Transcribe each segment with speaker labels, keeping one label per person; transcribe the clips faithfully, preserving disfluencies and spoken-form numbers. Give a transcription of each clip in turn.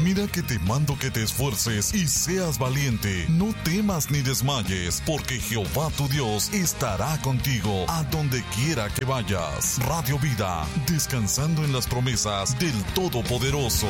Speaker 1: Mira que te mando que te esfuerces y seas valiente. No temas ni desmayes, porque Jehová tu Dios estará contigo a donde quiera que vayas. Radio Vida, descansando en las promesas del Todopoderoso.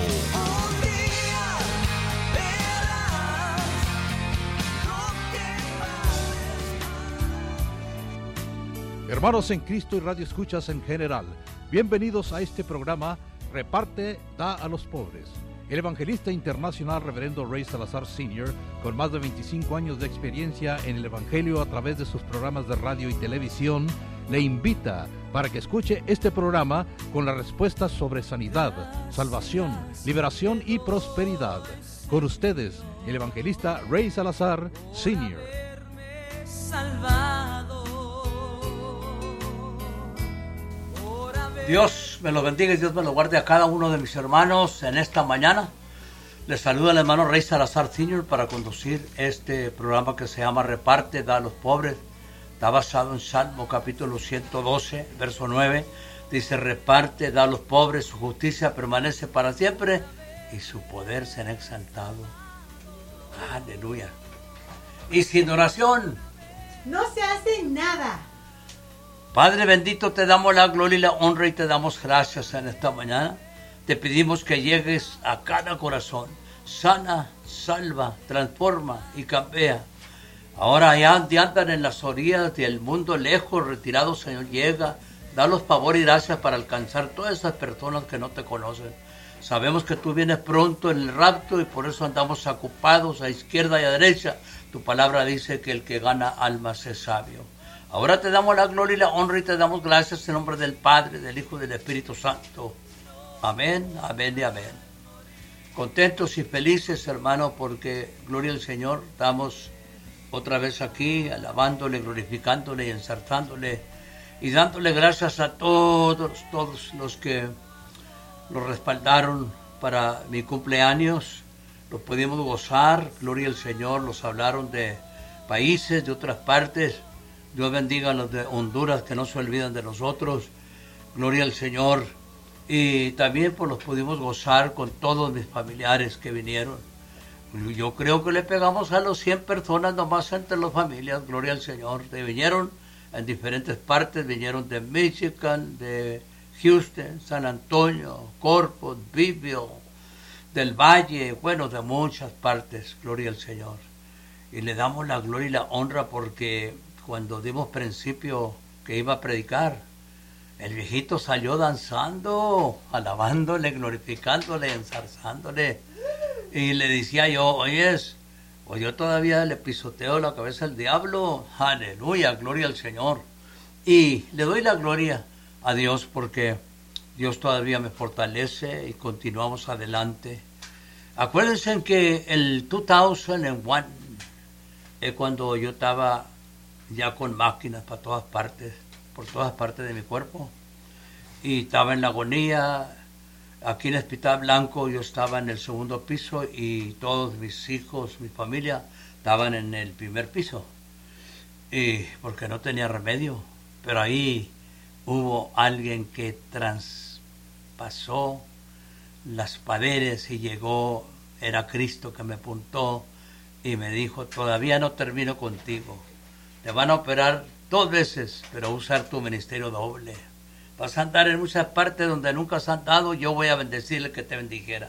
Speaker 2: Hermanos en Cristo y Radio Escuchas en general, bienvenidos a este programa Reparte, da a los pobres. El evangelista internacional Reverendo Ray Salazar senior, con más de veinticinco años de experiencia en el evangelio a través de sus programas de radio y televisión, le invita para que escuche este programa con las respuestas sobre sanidad, salvación, liberación y prosperidad. Con ustedes, el evangelista Ray Salazar senior.
Speaker 3: Dios me lo bendiga y Dios me lo guarde a cada uno de mis hermanos en esta mañana. Les saluda el hermano Ray Salazar senior para conducir este programa que se llama Reparte, da a los pobres. Está basado en Salmo capítulo ciento doce, verso nueve. Dice: reparte, da a los pobres, su justicia permanece para siempre y su poder será exaltado. Aleluya. Y sin oración
Speaker 4: no se hace nada.
Speaker 3: Padre bendito, te damos la gloria y la honra y te damos gracias en esta mañana. Te pedimos que llegues a cada corazón, sana, salva, transforma y cambia. Ahora allá andan en las orillas del mundo lejos, retirados, Señor, llega, dalos favor y gracias para alcanzar todas esas personas que no te conocen. Sabemos que tú vienes pronto en el rapto y por eso andamos ocupados a izquierda y a derecha. Tu palabra dice que el que gana almas es sabio. Ahora te damos la gloria y la honra y te damos gracias en nombre del Padre, del Hijo y del Espíritu Santo. Amén, amén y amén. Contentos y felices, hermano, porque, gloria al Señor, estamos otra vez aquí alabándole, glorificándole y ensalzándole y dándole gracias a todos, todos los que lo respaldaron para mi cumpleaños. Los pudimos gozar, gloria al Señor, los hablaron de países, de otras partes. Dios bendiga a los de Honduras que no se olvidan de nosotros. Gloria al Señor. Y también pues los pudimos gozar con todos mis familiares que vinieron. Yo creo que le pegamos a los cien personas nomás entre las familias. Gloria al Señor. Que vinieron en diferentes partes. Vinieron de Michigan, de Houston, San Antonio, Corpus, Vivio, del Valle. Bueno, de muchas partes. Gloria al Señor. Y le damos la gloria y la honra porque cuando dimos principio que iba a predicar, el viejito salió danzando, alabándole, glorificándole, ensarzándole. Y le decía yo: oyes, pues yo todavía le pisoteo la cabeza al diablo. Aleluya, gloria al Señor. Y le doy la gloria a Dios porque Dios todavía me fortalece y continuamos adelante. Acuérdense que el dos mil uno, eh, cuando yo estaba ya con máquinas para todas partes, por todas partes de mi cuerpo, y estaba en la agonía, aquí en el Hospital Blanco. Yo estaba en el segundo piso y todos mis hijos, mi familia, estaban en el primer piso, y porque no tenía remedio, pero ahí hubo alguien que traspasó las paredes y llegó, era Cristo que me apuntó y me dijo: todavía no termino contigo. Te van a operar dos veces, pero usar tu ministerio doble. Vas a andar en muchas partes donde nunca has andado. Yo voy a bendecirle, que te bendijera.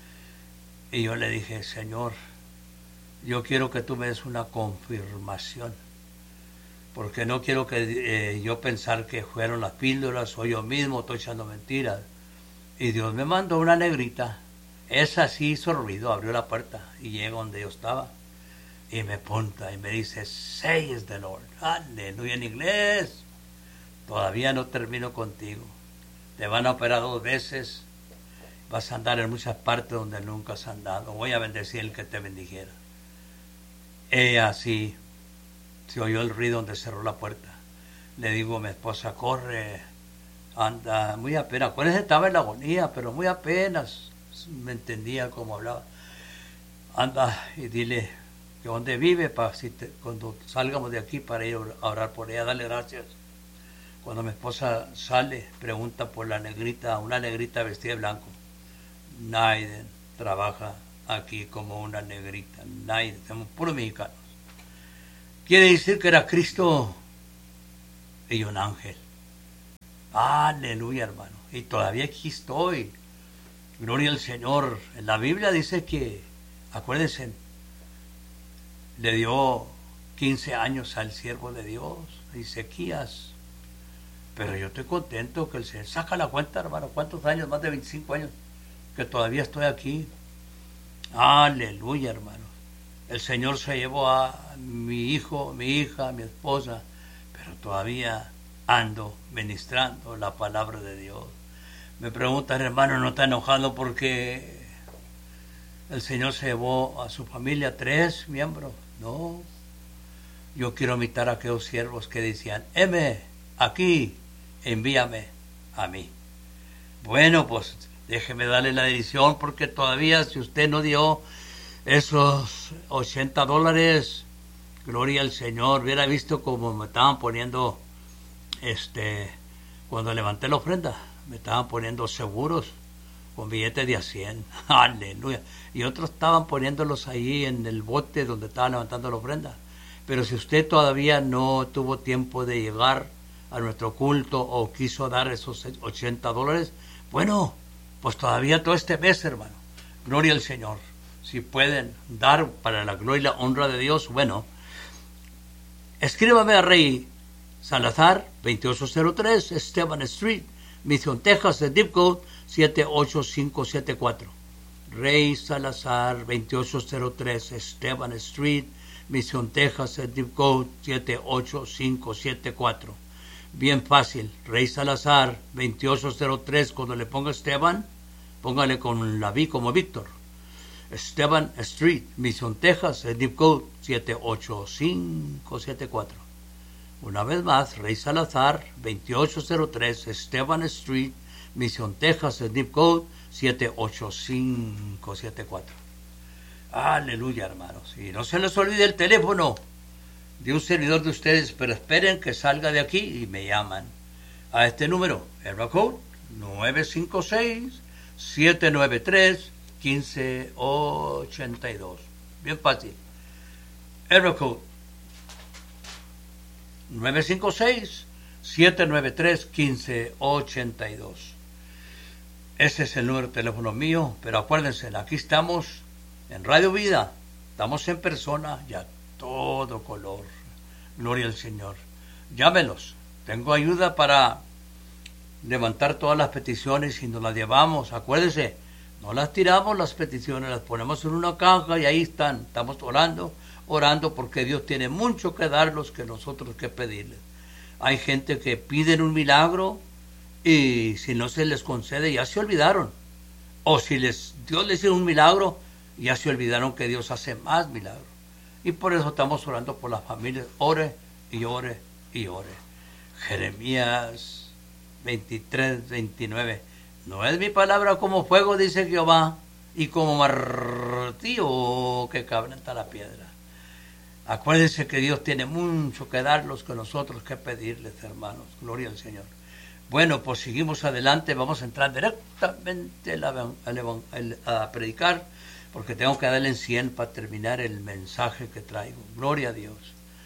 Speaker 3: Y yo le dije: Señor, yo quiero que tú me des una confirmación, porque no quiero que eh, yo pensar que fueron las píldoras o yo mismo estoy echando mentiras. Y Dios me mandó una negrita. Esa sí hizo ruido, abrió la puerta y llegó donde yo estaba. Y me apunta y me dice: says the Lord. Aleluya, en inglés. Todavía no termino contigo. Te van a operar dos veces. Vas a andar en muchas partes donde nunca has andado. Voy a bendecir el que te bendijera. Ella así se oyó el ruido donde cerró la puerta. Le digo a mi esposa: corre, anda, muy apenas. Acuérdense, estaba en la agonía, pero muy apenas me entendía cómo hablaba. Anda y dile que dónde vive, para si te, cuando salgamos de aquí para ir a orar por ella, dale gracias. Cuando mi esposa sale, pregunta por la negrita, una negrita vestida de blanco. Naiden, trabaja aquí como una negrita. Nadie, somos puros mexicanos. Quiere decir que era Cristo y un ángel. Aleluya, hermano. Y todavía aquí estoy. Gloria al Señor. En la Biblia dice que, acuérdense, le dio quince años al siervo de Dios, Ezequías. Pero yo estoy contento que el Señor saca la cuenta, hermano. ¿Cuántos años? Más de veinticinco años que todavía estoy aquí. Aleluya, hermano. El Señor se llevó a mi hijo, mi hija, mi esposa, pero todavía ando ministrando la palabra de Dios. Me preguntan, hermano, ¿no está enojado porque el Señor se llevó a su familia, tres miembros? No. Yo quiero imitar a aquellos siervos que decían, heme aquí, envíame a mí. Bueno, pues déjeme darle la dirección, porque todavía si usted no dio esos ochenta dólares, gloria al Señor, hubiera visto como me estaban poniendo, este, cuando levanté la ofrenda, me estaban poniendo seguros con billetes de a cien, aleluya, y otros estaban poniéndolos ahí en el bote donde estaban levantando la ofrenda. Pero si usted todavía no tuvo tiempo de llegar a nuestro culto o quiso dar esos ochenta dólares, bueno, pues todavía todo este mes, hermano, gloria al Señor. Si pueden dar para la gloria y la honra de Dios, bueno, escríbame a Rey Salazar, veintiocho cero tres, Esteban Street, Mission, Texas, el zip code siete ocho cinco siete cuatro. Rey Salazar, veintiocho cero tres, Esteban Street, Mission, Texas, el zip code siete ocho cinco siete cuatro. Bien fácil, Rey Salazar, veintiocho cero tres, cuando le ponga Esteban, póngale con la V como Víctor. Esteban Street, Mission, Texas, el zip code siete ocho cinco siete cuatro. Una vez más, Rey Salazar, veintiocho cero tres, Esteban Street, Mission, Texas, el zip code siete ocho cinco siete cuatro. Aleluya, hermanos. Y no se les olvide el teléfono de un servidor de ustedes, pero esperen que salga de aquí y me llaman a este número, area code nueve cinco seis, siete nueve tres, uno cinco ocho dos. Bien fácil. Area code nueve cinco seis, siete nueve tres, uno cinco ocho dos. Ese es el número de teléfono mío, pero acuérdense, aquí estamos en Radio Vida, estamos en persona y a todo color. Gloria al Señor. Llámenos. Tengo ayuda para levantar todas las peticiones y nos las llevamos. Acuérdense, no las tiramos las peticiones, las ponemos en una caja y ahí están. Estamos orando, orando porque Dios tiene mucho que darnos que nosotros que pedirles. Hay gente que piden un milagro y si no se les concede ya se olvidaron. O si les Dios les hizo un milagro, ya se olvidaron que Dios hace más milagros. Y por eso estamos orando por las familias. Ore y ore y ore. Jeremías veintitrés, veintinueve. No es mi palabra como fuego, dice Jehová, y como martillo que quebranta la piedra. Acuérdense que Dios tiene mucho que darlos que nosotros que pedirles, hermanos. Gloria al Señor. Bueno, pues seguimos adelante. Vamos a entrar directamente a predicar, porque tengo que darle en cien para terminar el mensaje que traigo. Gloria a Dios.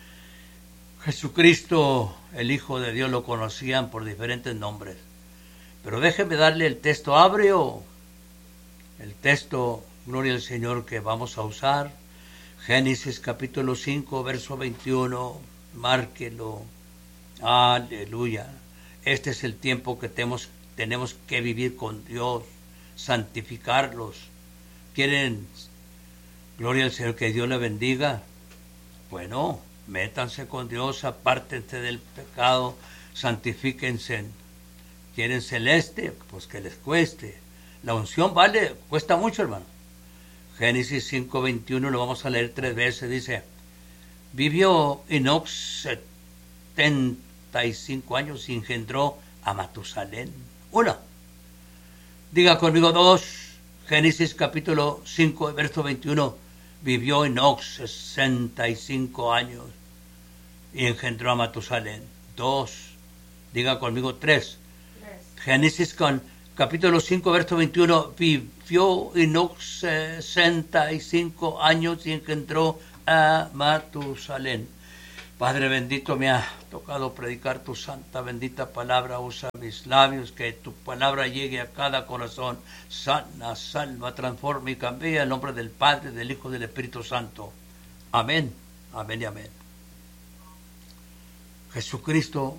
Speaker 3: Jesucristo, el Hijo de Dios, lo conocían por diferentes nombres. Pero déjeme darle el texto ábreo, el texto, gloria al Señor, que vamos a usar. Génesis capítulo cinco, verso veintiuno, márquelo. Aleluya. Este es el tiempo que tenemos, tenemos que vivir con Dios, santificarlos. ¿Quieren, gloria al Señor, que Dios le bendiga? Bueno, métanse con Dios, apártense del pecado, santifíquense. ¿Quieren celeste? Pues que les cueste. La unción vale, cuesta mucho, hermano. Génesis cinco veintiuno, lo vamos a leer tres veces, dice: vivió Enoc setenta y cinco años y engendró a Matusalén. Uno. Diga conmigo dos. Génesis capítulo cinco, verso veintiuno. Vivió Enoc sesenta y cinco años y engendró a Matusalén. Dos. Diga conmigo tres. Génesis con capítulo cinco, verso veintiuno, vivió Enoc sesenta y cinco años y engendró a Matusalén. Padre bendito, me ha tocado predicar tu santa, bendita palabra. Usa mis labios, que tu palabra llegue a cada corazón. Sana, salva, transforma y cambia en el nombre del Padre, del Hijo y del Espíritu Santo. Amén, amén y amén. Jesucristo,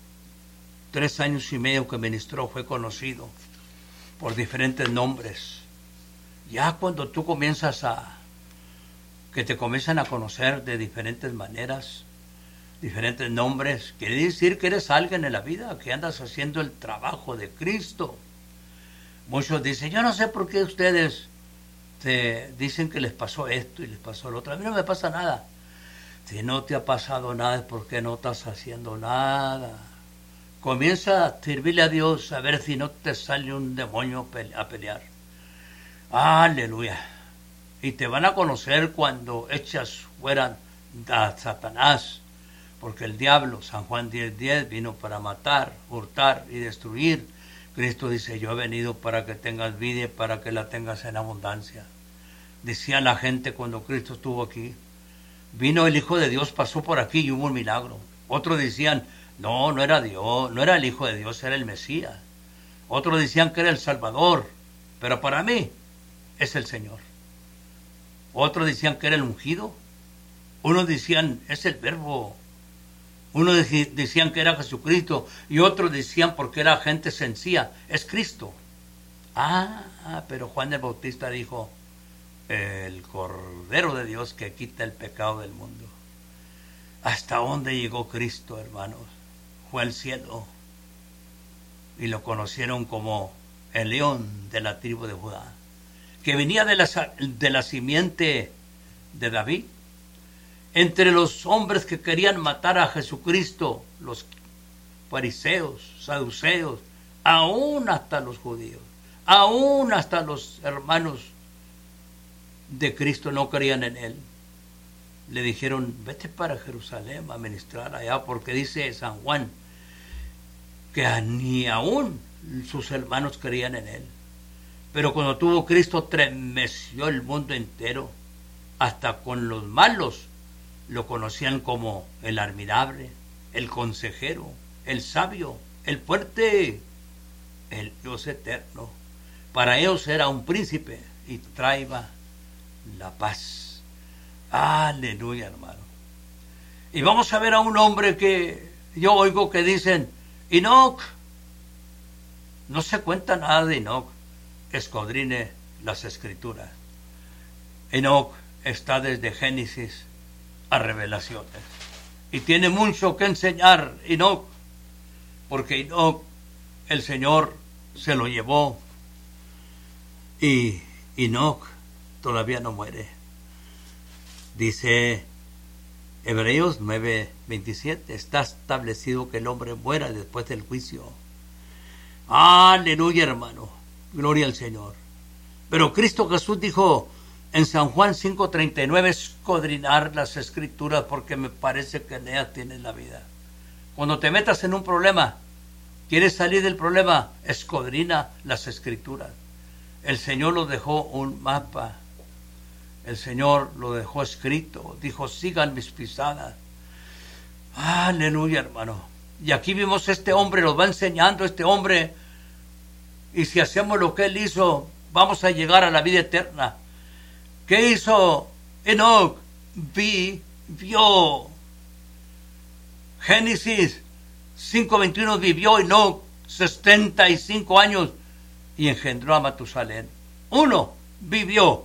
Speaker 3: tres años y medio que ministró, fue conocido por diferentes nombres. Ya cuando tú comienzas a, que te comienzan a conocer de diferentes maneras, diferentes nombres, quiere decir que eres alguien en la vida, que andas haciendo el trabajo de Cristo. Muchos dicen, yo no sé por qué ustedes te dicen que les pasó esto y les pasó lo otro. A mí no me pasa nada. Si no te ha pasado nada es porque no estás haciendo nada. Comienza a servirle a Dios, a ver si no te sale un demonio a pelear. Aleluya. Y te van a conocer cuando echas fuera a Satanás. Porque el diablo, San Juan diez diez, vino para matar, hurtar y destruir. Cristo dice, yo he venido para que tengas vida y para que la tengas en abundancia. Decía la gente cuando Cristo estuvo aquí, vino el Hijo de Dios, pasó por aquí y hubo un milagro. Otros decían, no, no era Dios, no era el Hijo de Dios, era el Mesías. Otros decían que era el Salvador, pero para mí es el Señor. Otros decían que era el ungido. Unos decían, es el Verbo. Unos decían que era Jesucristo y otros decían porque era gente sencilla, es Cristo. Ah, pero Juan el Bautista dijo, el Cordero de Dios que quita el pecado del mundo. ¿Hasta dónde llegó Cristo, hermanos? Fue al cielo y lo conocieron como el león de la tribu de Judá, que venía de la, de la simiente de David. Entre los hombres que querían matar a Jesucristo, los fariseos, saduceos, aún hasta los judíos, aún hasta los hermanos de Cristo no creían en él. Le dijeron, vete para Jerusalén a ministrar allá, porque dice San Juan que ni aún sus hermanos creían en él. Pero cuando tuvo Cristo, estremeció el mundo entero, hasta con los malos. Lo conocían como el admirable, el consejero, el sabio, el fuerte, el Dios eterno. Para ellos era un príncipe y traía la paz. Aleluya, hermano. Y vamos a ver a un hombre que yo oigo que dicen, Enoc. No se cuenta nada de Enoc. Escudriñe las Escrituras. Enoc está desde Génesis a Revelaciones y tiene mucho que enseñar Enoc, porque Enoc el Señor se lo llevó y Enoc todavía no muere. Dice Hebreos nueve veintisiete, está establecido que el hombre muera después del juicio. Aleluya, hermano, gloria al Señor. Pero Cristo Jesús dijo en San Juan cinco treinta y nueve, escudriñar las Escrituras porque me parece que en ellas tienes la vida. Cuando te metas en un problema, quieres salir del problema, escudriña las Escrituras. El Señor lo dejó un mapa, el Señor lo dejó escrito, dijo, sigan mis pisadas. Aleluya, hermano. Y aquí vimos este hombre, nos va enseñando este hombre, y si hacemos lo que él hizo, vamos a llegar a la vida eterna. ¿Qué hizo Enoc? Vivió. Génesis cinco veintiuno, vivió Enoc setenta y cinco años y engendró a Matusalén. Uno, vivió.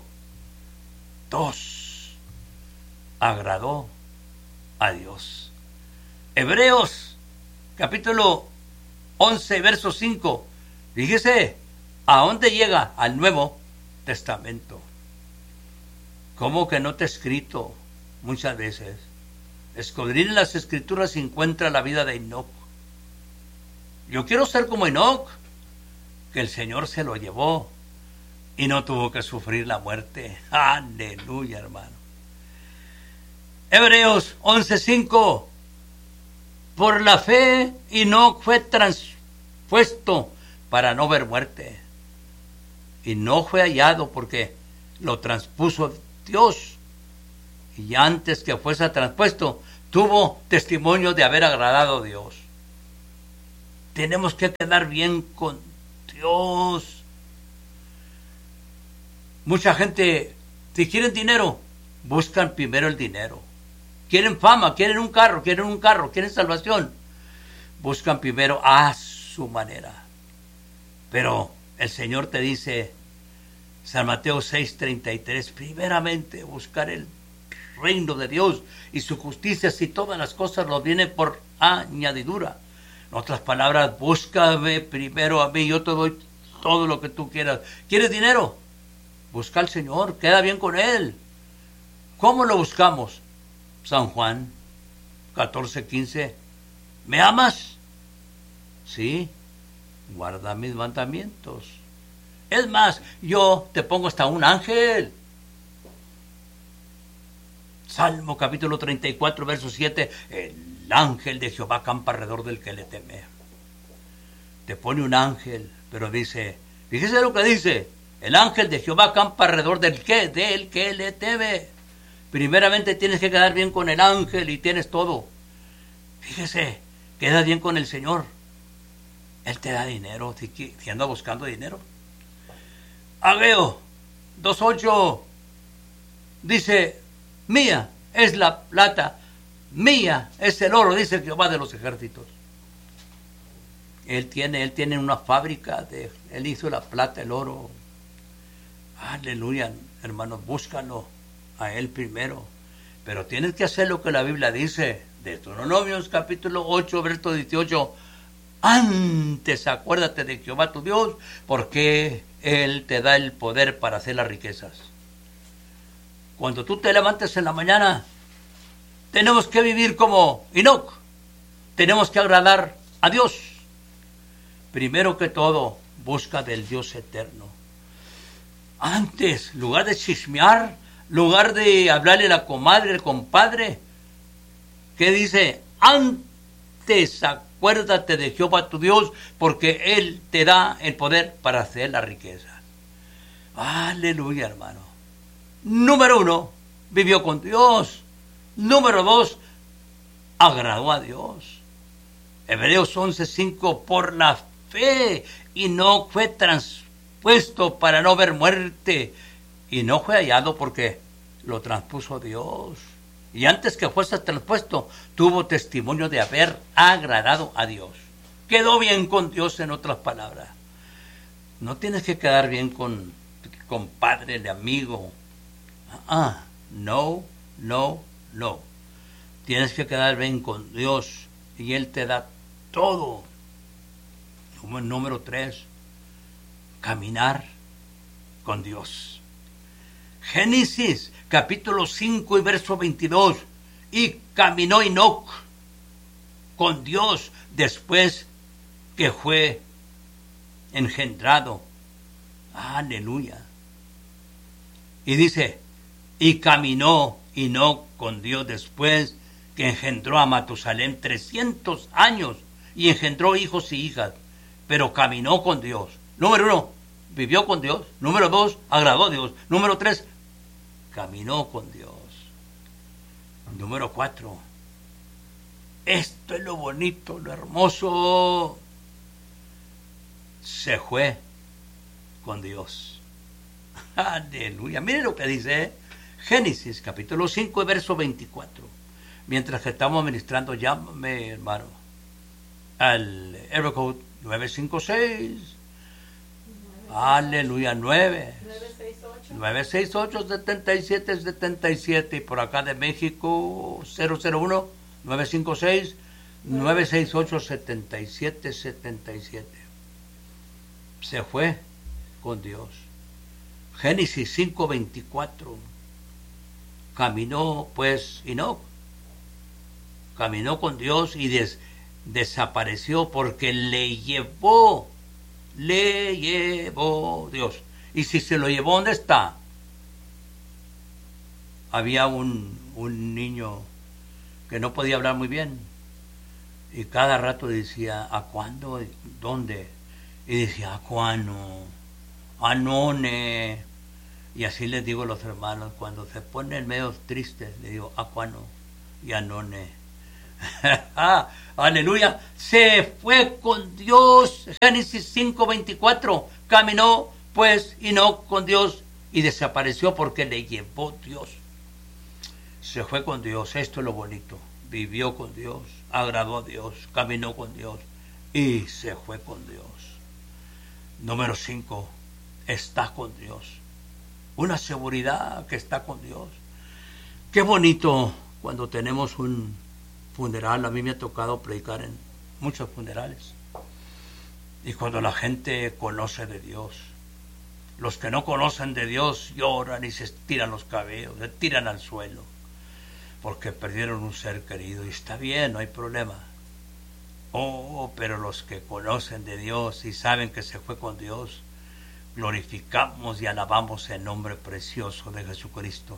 Speaker 3: Dos, agradó a Dios. Hebreos capítulo once, verso cinco. Fíjese, ¿a dónde llega? Al Nuevo Testamento. ¿Cómo que no te he escrito muchas veces? Escudriña las Escrituras y encuentra la vida de Enoc. Yo quiero ser como Enoc, que el Señor se lo llevó y no tuvo que sufrir la muerte. Aleluya, hermano. Hebreos once cinco. Por la fe Enoc fue transpuesto para no ver muerte. Y no fue hallado porque lo transpuso Dios. Y antes que fuese transpuesto, tuvo testimonio de haber agradado a Dios. Tenemos que quedar bien con Dios. Mucha gente, si quieren dinero, buscan primero el dinero. Quieren fama, quieren un carro, quieren un carro, quieren salvación. Buscan primero a su manera. Pero el Señor te dice, San Mateo seis treinta y tres, primeramente buscar el reino de Dios y su justicia, si todas las cosas nos vienen por añadidura. En otras palabras, búscame primero a mí, yo te doy todo lo que tú quieras. ¿Quieres dinero? Busca al Señor, queda bien con Él. ¿Cómo lo buscamos? San Juan catorce quince, ¿me amas? Sí, guarda mis mandamientos. Es más, yo te pongo hasta un ángel. Salmo capítulo treinta y cuatro, verso siete, el ángel de Jehová campa alrededor del que le teme. Te pone un ángel, pero dice, fíjese lo que dice, el ángel de Jehová campa alrededor del que, del que le teme. Primeramente tienes que quedar bien con el ángel y tienes todo. Fíjese, queda bien con el Señor. Él te da dinero, si, si anda buscando dinero. Ageo dos ocho dice, mía es la plata, mía es el oro, dice Jehová de los ejércitos. Él tiene, él tiene una fábrica, de, él hizo la plata, el oro. Aleluya, hermanos, búscalo a él primero. Pero tienes que hacer lo que la Biblia dice, Deuteronomios capítulo ocho, verso dieciocho. Antes acuérdate de Jehová tu Dios, porque Él te da el poder para hacer las riquezas. Cuando tú te levantes en la mañana, tenemos que vivir como Enoc. Tenemos que agradar a Dios. Primero que todo, busca del Dios eterno. Antes, lugar de chismear, lugar de hablarle a la comadre, el compadre, ¿qué dice? Antes acuérdate de Jehová tu Dios, porque Él te da el poder para hacer la riqueza. Aleluya, hermano. Número uno, vivió con Dios. Número dos, agradó a Dios. Hebreos once cinco, por la fe, y no fue transpuesto para no ver muerte, y no fue hallado porque lo transpuso Dios. Y antes que fuese transpuesto, tuvo testimonio de haber agradado a Dios. Quedó bien con Dios, en otras palabras. No tienes que quedar bien con compadre, de amigo. Ah, no, no, no. Tienes que quedar bien con Dios y Él te da todo. Número tres, caminar con Dios. Génesis capítulo cinco y verso veintidós. Y caminó Enoc con Dios después que fue engendrado. Aleluya. Y dice, y caminó Enoc con Dios después que engendró a Matusalén trescientos años y engendró hijos y hijas, pero caminó con Dios. Número uno, vivió con Dios. Número dos, agradó a Dios. Número tres, caminó con Dios. Número cuatro, esto es lo bonito, lo hermoso, se fue con Dios. Aleluya. Mire lo que dice Génesis capítulo cinco verso veinticuatro. Mientras que estamos ministrando, llámame, hermano, al area code nueve cinco seis. Aleluya, nueve. nueve seis ocho, siete siete siete siete. Y por acá de México, cero cero uno, nueve cinco seis, nueve seis ocho, siete siete siete siete. Se fue con Dios. Génesis cinco veinticuatro. Caminó pues Enoc. Caminó con Dios y des, desapareció porque le llevó, le llevó Dios. Y si se lo llevó, ¿dónde está? Había un, un niño que no podía hablar muy bien y cada rato decía, ¿a cuándo? ¿Dónde? Y decía, Juano, Anone. Y así les digo a los hermanos, cuando se ponen medio tristes, le digo, Acuano y Anone. Aleluya, se fue con Dios. Génesis cinco veinticuatro, caminó pues y no con Dios y desapareció porque le llevó Dios. Se fue con Dios, esto es lo bonito. Vivió con Dios, agradó a Dios, caminó con Dios y se fue con Dios. Número cinco, está con Dios. Una seguridad que está con Dios. Qué bonito cuando tenemos un funeral. A mí me ha tocado predicar en muchos funerales. Y cuando la gente conoce de Dios, los que no conocen de Dios lloran y se tiran los cabellos, se tiran al suelo, porque perdieron un ser querido. Y está bien, no hay problema. Oh, pero los que conocen de Dios y saben que se fue con Dios, glorificamos y alabamos el nombre precioso de Jesucristo.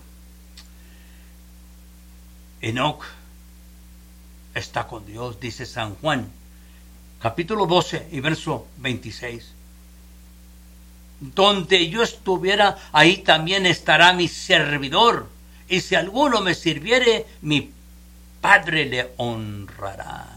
Speaker 3: Enoc está con Dios, dice San Juan, capítulo doce y verso veintiséis. Donde yo estuviera, ahí también estará mi servidor, y si alguno me sirviere, mi Padre le honrará.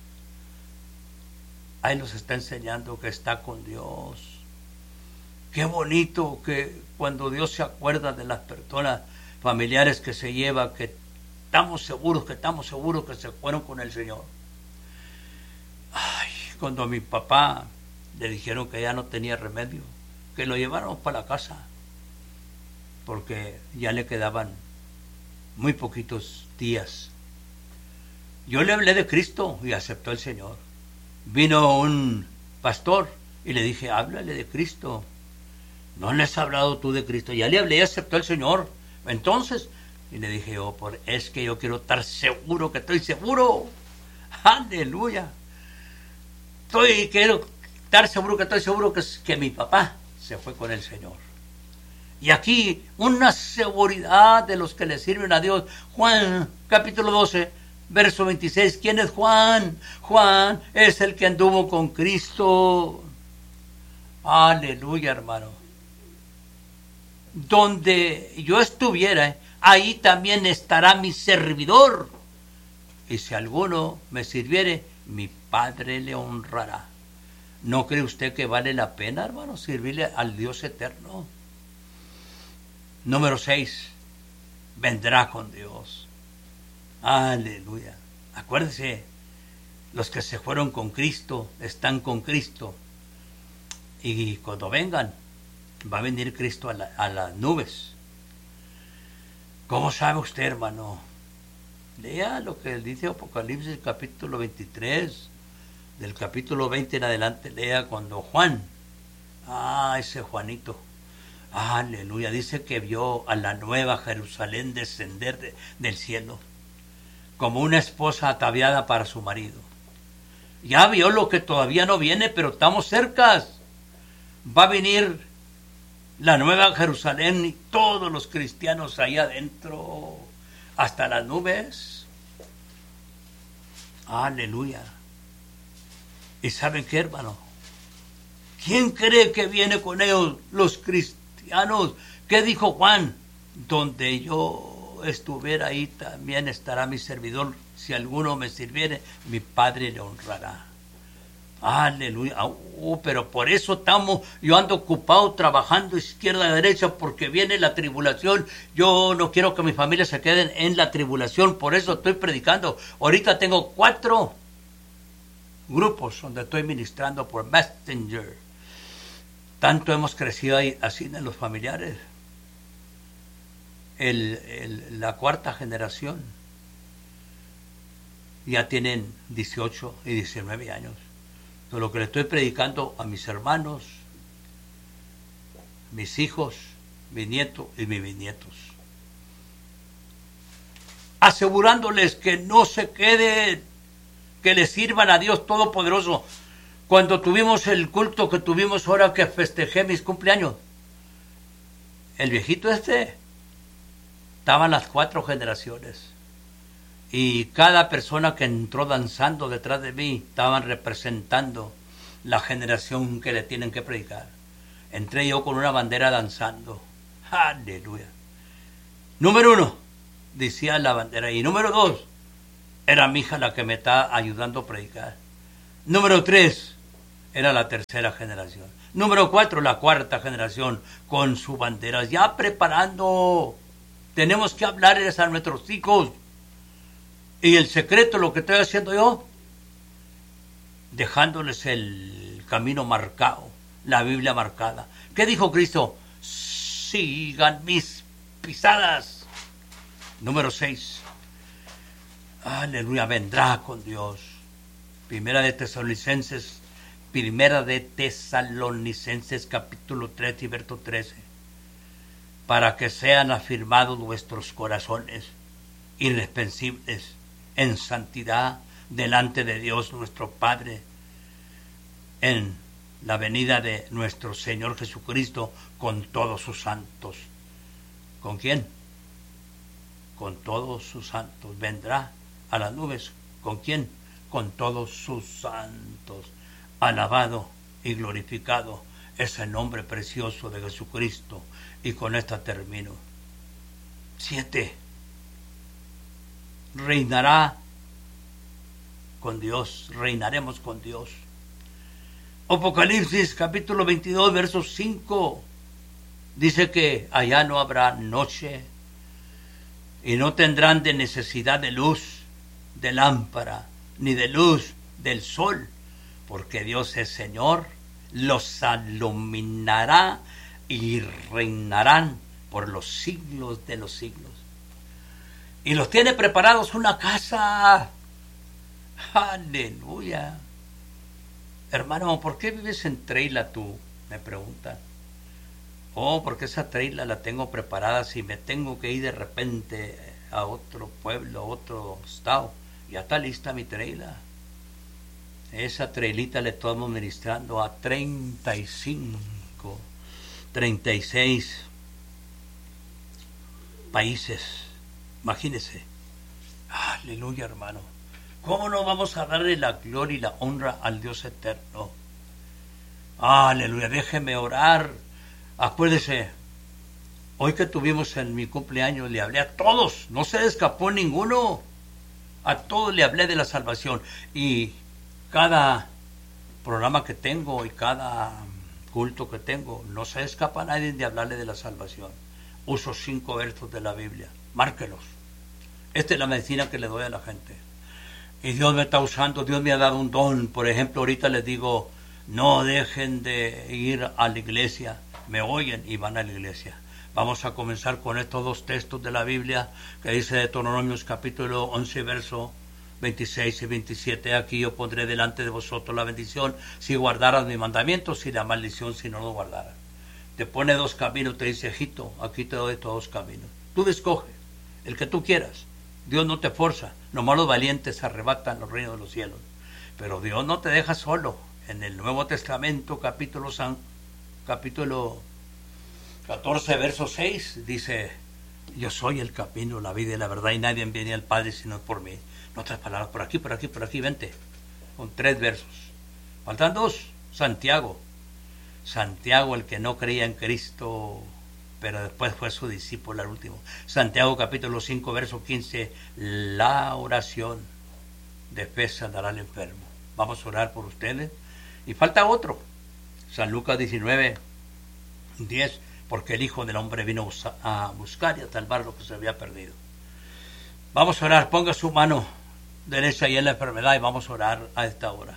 Speaker 3: Ahí nos está enseñando que está con Dios. Qué bonito que cuando Dios se acuerda de las personas familiares que se lleva, que estamos seguros, que estamos seguros que se fueron con el Señor. Ay, cuando a mi papá le dijeron que ya no tenía remedio, que lo llevaron para la casa, porque ya le quedaban muy poquitos días. Yo le hablé de Cristo y aceptó el Señor. Vino un pastor y le dije, háblale de Cristo. No le has hablado tú de Cristo. Ya le hablé y aceptó el Señor. Entonces, y le dije yo, por, es que yo quiero estar seguro, que estoy seguro. Aleluya. Estoy, quiero estar seguro, que estoy seguro que, que mi papá se fue con el Señor. Y aquí una seguridad de los que le sirven a Dios. Juan, capítulo doce, verso veintiséis. ¿Quién es Juan? Juan es el que anduvo con Cristo. Aleluya, hermano. Donde yo estuviera, ahí también estará mi servidor. Y si alguno me sirviere, mi Padre le honrará. ¿No cree usted que vale la pena, hermano, servirle al Dios eterno? Número seis, vendrá con Dios. Aleluya. Acuérdese, los que se fueron con Cristo están con Cristo. Y cuando vengan, va a venir Cristo a, la, a las nubes. ¿Cómo sabe usted, hermano? Lea lo que dice Apocalipsis capítulo veintitrés, del capítulo veinte en adelante. Lea cuando Juan, ah, ese Juanito, aleluya, dice que vio a la nueva Jerusalén descender de, del cielo, como una esposa ataviada para su marido. Ya vio lo que todavía no viene, pero estamos cercas. Va a venir la nueva Jerusalén y todos los cristianos ahí adentro, hasta las nubes. Aleluya. ¿Y saben qué, hermano? ¿Quién cree que viene con ellos? Los cristianos. ¿Qué dijo Juan? Donde yo estuviera, ahí también estará mi servidor. Si alguno me sirviere, mi Padre le honrará. Aleluya. Oh, pero por eso estamos, yo ando ocupado trabajando izquierda a derecha, porque viene la tribulación. Yo no quiero que mi familia se queden en la tribulación, por eso estoy predicando. Ahorita tengo cuatro grupos donde estoy ministrando por Messenger. Tanto hemos crecido ahí, así en los familiares. El, el, la cuarta generación ya tienen dieciocho y diecinueve años. Pero lo que le estoy predicando a mis hermanos, mis hijos, mis nietos y mis bisnietos, asegurándoles que no se queden, que le sirvan a Dios Todopoderoso. Cuando tuvimos el culto que tuvimos ahora, que festejé mis cumpleaños, el viejito este, estaban las cuatro generaciones. Y cada persona que entró danzando detrás de mí, estaban representando la generación que le tienen que predicar. Entré yo con una bandera danzando. Aleluya. Número uno, decía la bandera. Y número dos, era mi hija la que me está ayudando a predicar. Número tres, era la tercera generación. Número cuatro, la cuarta generación con sus banderas. Ya preparando. Tenemos que hablarles a nuestros hijos. Y el secreto, lo que estoy haciendo yo, dejándoles el camino marcado, la Biblia marcada. ¿Qué dijo Cristo? Sigan mis pisadas. Número seis. Aleluya, vendrá con Dios. Primera de Tesalonicenses, Primera de Tesalonicenses, capítulo tres y verso trece. Para que sean afirmados vuestros corazones, irreprensibles, en santidad, delante de Dios nuestro Padre, en la venida de nuestro Señor Jesucristo con todos sus santos. ¿Con quién? Con todos sus santos. Vendrá a las nubes. ¿Con quién? Con todos sus santos. Alabado y glorificado es el nombre precioso de Jesucristo. Y con esta termino. Siete. Reinará con Dios. Reinaremos con Dios. Apocalipsis capítulo veintidós, verso cinco. Dice que allá no habrá noche y no tendrán de necesidad de luz, de lámpara, ni de luz del sol, porque Dios es Señor, los iluminará y reinarán por los siglos de los siglos. Y los tiene preparados una casa. Aleluya. Hermano, ¿por qué vives en Treila tú? Me preguntan. Oh, porque esa Treila la tengo preparada si me tengo que ir de repente a otro pueblo, a otro estado. Ya está lista mi Treila. Esa Treilita le estamos ministrando a treinta y cinco, treinta y seis países. Imagínese. Aleluya, hermano. ¿Cómo no vamos a darle la gloria y la honra al Dios eterno? Aleluya, déjeme orar. Acuérdese, hoy que tuvimos en mi cumpleaños, le hablé a todos, no se escapó ninguno. A todos le hablé de la salvación. Y cada programa que tengo y cada culto que tengo, no se escapa nadie de hablarle de la salvación. Uso cinco versos de la Biblia. Márquelos. Esta es la medicina que le doy a la gente. Y Dios me está usando, Dios me ha dado un don. Por ejemplo, ahorita les digo, no dejen de ir a la iglesia. Me oyen y van a la iglesia. Vamos a comenzar con estos dos textos de la Biblia que dice Deuteronomios capítulo once, verso veintiséis y veintisiete. Aquí yo pondré delante de vosotros la bendición si guardaras mis mandamientos y la maldición si no lo guardaras. Te pone dos caminos, te dice, hijito, aquí te doy estos dos caminos. Tú escoge el que tú quieras. Dios no te forza. Nomás los valientes arrebatan los reinos de los cielos. Pero Dios no te deja solo. En el Nuevo Testamento, capítulo, San, capítulo catorce, verso seis, dice, yo soy el camino, la vida y la verdad, y nadie viene al Padre sino por mí. En otras palabras, por aquí, por aquí, por aquí, vente. Con tres versos. Faltan dos. Santiago. Santiago, el que no creía en Cristo, pero después fue su discípulo al último. Santiago capítulo cinco, verso quince, la oración de fe sanará al enfermo. Vamos a orar por ustedes. Y falta otro. San Lucas diecinueve, diez, porque el Hijo del Hombre vino a buscar y a salvar lo que se había perdido. Vamos a orar. Ponga su mano derecha ahí en la enfermedad y vamos a orar a esta hora.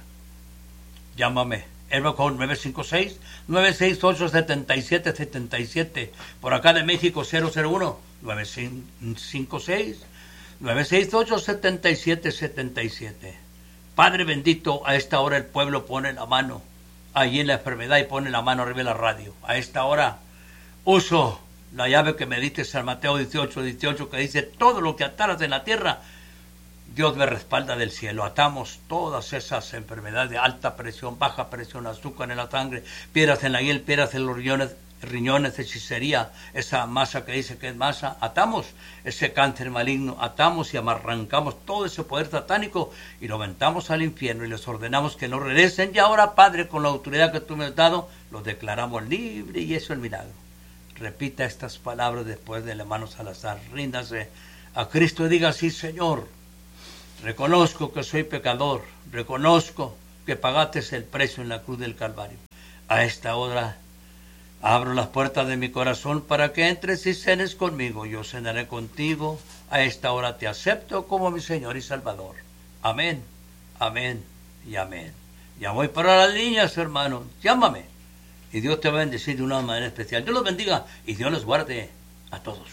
Speaker 3: Llámame. Elba con nueve cinco seis, nueve seis ocho, siete siete siete siete. Por acá de México cero cero uno, nueve cinco seis, nueve seis ocho, siete siete siete siete. Padre bendito, a esta hora el pueblo pone la mano ahí en la enfermedad y pone la mano arriba de la radio. A esta hora uso la llave que me diste San Mateo dieciocho, dieciocho, que dice, todo lo que ataras en la tierra, Dios me respalda del cielo. Atamos todas esas enfermedades de alta presión, baja presión, azúcar en la sangre, piedras en la hiel, piedras en los riñones, riñones, hechicería, esa masa que dice que es masa, atamos ese cáncer maligno, atamos y amarrancamos todo ese poder satánico y lo aventamos al infierno y les ordenamos que no regresen. Y ahora, Padre, con la autoridad que tú me has dado, los declaramos libre y eso es el milagro. Repita estas palabras después del hermano Salazar. Ríndase a Cristo y diga: sí, Señor, reconozco que soy pecador, reconozco que pagaste el precio en la cruz del Calvario. A esta hora abro las puertas de mi corazón para que entres y cenes conmigo. Yo cenaré contigo. A esta hora te acepto como mi Señor y Salvador. Amén, amén y amén. Ya voy para las líneas, hermano. Llámame. Y Dios te va a bendecir de una manera especial. Dios los bendiga y Dios los guarde a todos.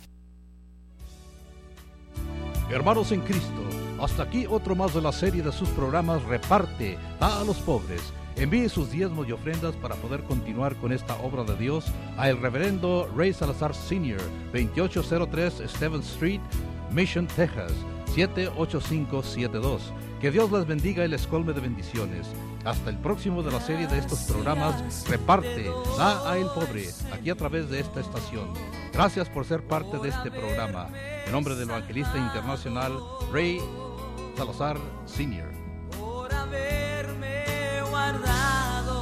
Speaker 2: Hermanos en Cristo, hasta aquí otro más de la serie de sus programas Reparte, da a los pobres. Envíe sus diezmos y ofrendas para poder continuar con esta obra de Dios a el reverendo Ray Salazar senior, veintiocho cero tres Stevens Street, Mission, Texas, siete ocho cinco siete dos. Que Dios les bendiga y les colme de bendiciones. Hasta el próximo de la serie de estos programas Reparte, da a el pobre, aquí a través de esta estación. Gracias por ser parte de este programa. En nombre del evangelista internacional Ray Salazar senior.
Speaker 5: Por haberme guardado.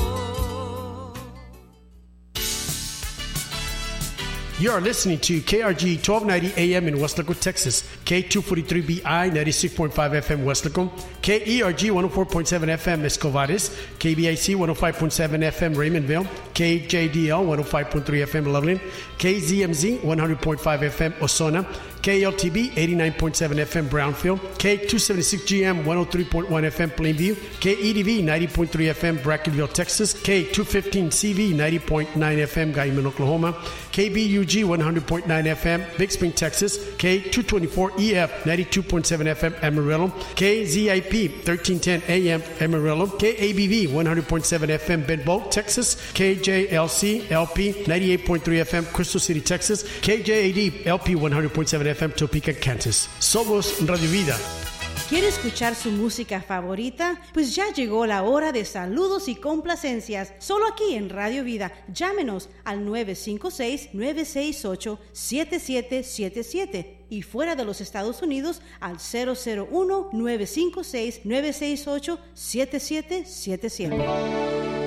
Speaker 6: You are listening to K R G twelve ninety A M in Westlaco, Texas, K two forty-three B I ninety-six point five F M Westlaco, K E R G one oh four point seven F M Escovares, K B I C one oh five point seven F M Raymondville, K J D L one oh five point three F M Loveland, K Z M Z one hundred point five F M Osona, K L T B eighty-nine point seven F M Brownfield, K two seventy-six G M one oh three point one F M Plainview, K E D V ninety point three F M Brackenville, Texas, K two fifteen C V ninety point nine F M Guyman, Oklahoma, K B U G one hundred point nine F M Big Spring, Texas, K two twenty-four E F ninety-two point seven F M Amarillo, K Z I P thirteen ten A M Amarillo, K A B V one hundred point seven F M Benbow, Texas, K J L C L P ninety-eight point three F M Crystal City, Texas, K J A D L P one hundred point seven F M Topeka, Kansas. Somos Radio Vida.
Speaker 7: ¿Quiere escuchar su música favorita? Pues ya llegó la hora de saludos y complacencias, solo aquí en Radio Vida. Llámenos al nueve cinco seis, nueve seis ocho, siete siete siete siete y fuera de los Estados Unidos al cero cero uno, nueve cinco seis, nueve seis ocho, siete siete siete siete.